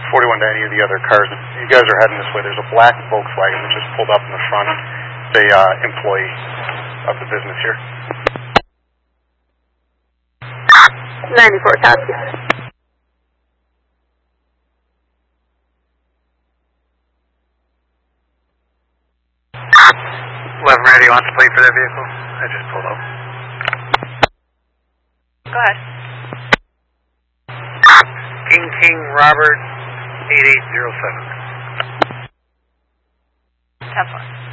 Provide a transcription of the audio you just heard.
41 to any of the other cars. If you guys are heading this way, there's a black Volkswagen that just pulled up in the front. It's a employee of the business here. 94, copy. 11 ready, wants to plate for that vehicle? I just pulled up. Go ahead. King Robert 8807. 10-4.